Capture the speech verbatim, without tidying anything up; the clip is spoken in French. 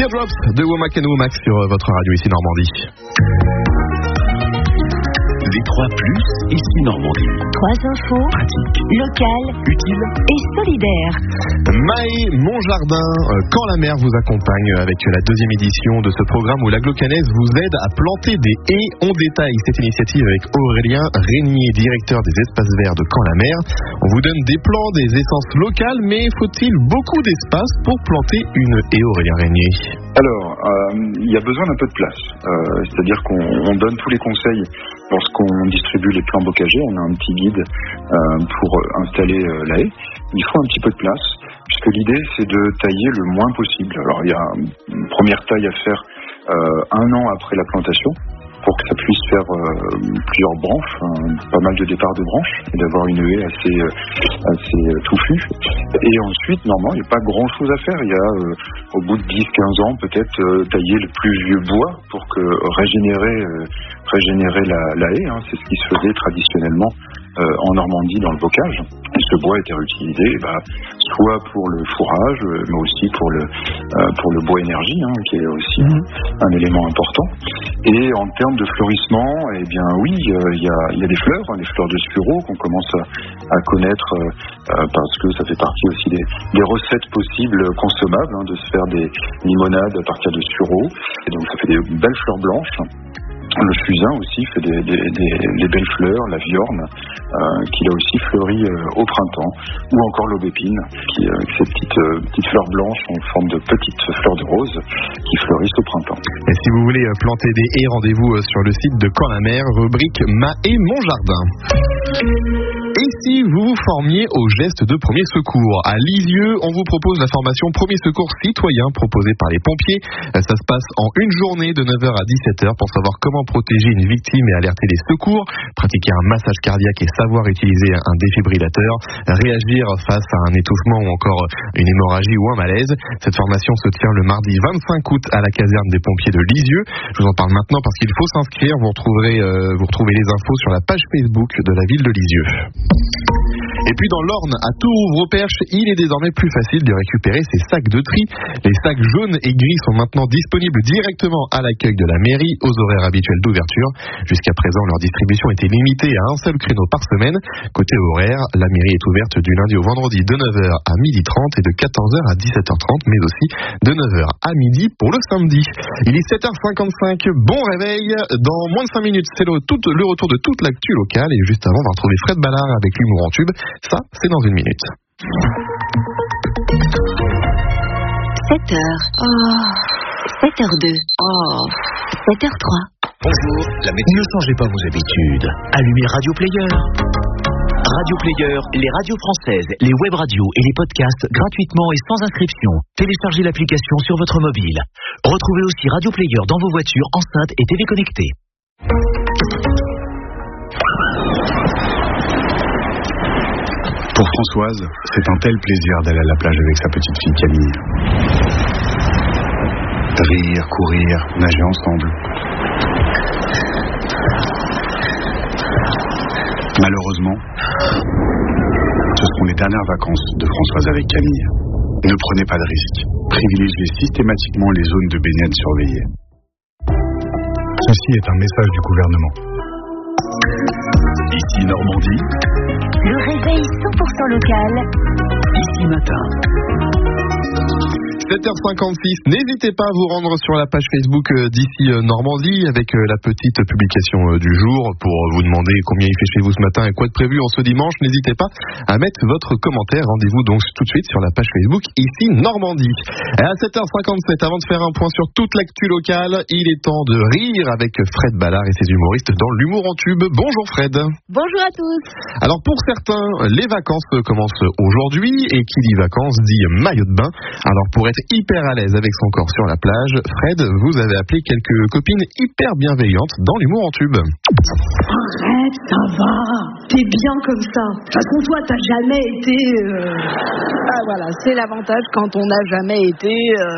Teardrops de Womack and Womack sur votre radio ici Normandie. V trois plus, ici Normandie. Trois infos, pratiques, locales, utiles et solidaires. Maë Monjardin, Quand la mer vous accompagne avec la deuxième édition de ce programme où l'Aglo-Canaise vous aide à planter des haies. On détaille cette initiative avec Aurélien Régnier, directeur des espaces verts de Quand la mer. On vous donne des plants, des essences locales, mais faut-il beaucoup d'espace pour planter une haie, Aurélien Régnier? Alors, euh, il y a besoin d'un peu de place. Euh, c'est-à-dire qu'on on donne tous les conseils lorsqu'on distribue les plants bocagers. On a un petit guide euh, pour installer euh, la haie. Il faut un petit peu de place, puisque l'idée, c'est de tailler le moins possible. Alors, il y a une première taille à faire euh, un an après la plantation, pour que ça puisse faire euh, plusieurs branches, hein, pas mal de départs de branches, et d'avoir une haie assez, euh, assez euh, touffue. Et ensuite, normalement, il n'y a pas grand-chose à faire. Il y a, euh, au bout de dix à quinze ans, peut-être euh, tailler le plus vieux bois pour que régénérer, euh, régénérer la, la haie. Hein, c'est ce qui se faisait traditionnellement euh, en Normandie dans le bocage. Et ce bois était réutilisé bah, soit pour le fourrage, mais aussi pour le, euh, pour le bois énergie, hein, qui est aussi mmh. un, un élément important. Et en termes de fleurissement, eh bien oui, il euh, y, a, y a des fleurs, hein, des fleurs de sureau qu'on commence à, à connaître euh, parce que ça fait partie aussi des, des recettes possibles consommables, hein, de se faire des limonades à partir de sureau. Et donc ça fait des belles fleurs blanches. Le fusain aussi fait des, des, des, des belles fleurs, la viorne, euh, qui a aussi fleuri euh, au printemps, ou encore l'aubépine, qui euh, avec ses petites, euh, petites fleurs blanches en forme de petites fleurs de rose, qui fleurissent au printemps. Et si vous voulez planter des haies, rendez-vous sur le site de Quand la mer, rubrique Maë Monjardin. Et si vous vous formiez aux gestes de premier secours? À Lisieux, on vous propose la formation Premier secours citoyen proposée par les pompiers. Ça se passe en une journée de neuf heures à dix-sept heures pour savoir comment protéger une victime et alerter les secours, pratiquer un massage cardiaque et savoir utiliser un défibrillateur, réagir face à un étouffement ou encore une hémorragie ou un malaise. Cette formation se tient le mardi vingt-cinq août à la caserne des pompiers de Lisieux. Je vous en parle maintenant parce qu'il faut s'inscrire. Vous retrouverez, euh, vous retrouvez les infos sur la page Facebook de la ville de Lisieux. Et puis dans l'Orne, à Tourouvre-au-Perche, il est désormais plus facile de récupérer ses sacs de tri. Les sacs jaunes et gris sont maintenant disponibles directement à l'accueil de la mairie aux horaires habituels d'ouverture. Jusqu'à présent, leur distribution était limitée à un seul créneau par semaine. Côté horaire, la mairie est ouverte du lundi au vendredi de neuf heures à midi trente et de quatorze heures à dix-sept heures trente, mais aussi de neuf heures à midi pour le samedi. Il est sept heures cinquante-cinq, bon réveil. Dans moins de cinq minutes, c'est le, tout, le retour de toute l'actu locale. Et juste avant, on va retrouver Fred Ballard avec l'humour en tube. Ça, c'est dans une minute. sept heures. Oh. sept heures deux. Oh. sept heures trois. Bonjour, la météo. Ne changez pas vos habitudes. Allumez Radio Player. Radio Player, les radios françaises, les web radios et les podcasts gratuitement et sans inscription. Téléchargez l'application sur votre mobile. Retrouvez aussi Radio Player dans vos voitures, enceintes et T V connectées. Pour Françoise, c'est un tel plaisir d'aller à la plage avec sa petite fille Camille. Rire, courir, nager ensemble. Malheureusement, ce seront les dernières vacances de Françoise avec Camille. Ne prenez pas de risques. Privilégiez systématiquement les zones de baignade surveillées. Ceci est un message du gouvernement. Ici Normandie. Le réveil cent pour cent local. Ici matin. sept heures cinquante-six, n'hésitez pas à vous rendre sur la page Facebook d'ici Normandie avec la petite publication du jour pour vous demander combien il fait chez vous ce matin et quoi de prévu en ce dimanche. N'hésitez pas à mettre votre commentaire. Rendez-vous donc tout de suite sur la page Facebook ici Normandie. Et à sept heures cinquante-sept, avant de faire un point sur toute l'actu locale, il est temps de rire avec Fred Ballard et ses humoristes dans l'humour en tube. Bonjour Fred. Bonjour à tous. Alors pour certains, les vacances commencent aujourd'hui et qui dit vacances dit maillot de bain. Alors pour être hyper à l'aise avec son corps sur la plage, Fred, vous avez appelé quelques copines hyper bienveillantes dans l'humour en tube. Arrête, ça va, t'es bien comme ça. De toute façon, toi, t'as jamais été... Euh... Ah voilà, c'est l'avantage quand on n'a jamais été... Euh...